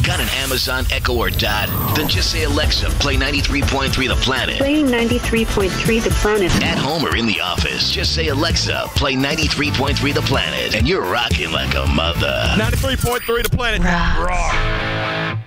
Got an Amazon Echo or Dot? Then just say, Alexa, play 93.3 The Planet. Playing 93.3 The Planet. At home or in the office, just say, Alexa, play 93.3 The Planet. And you're rocking like a mother. 93.3 The Planet. Rock. Rock.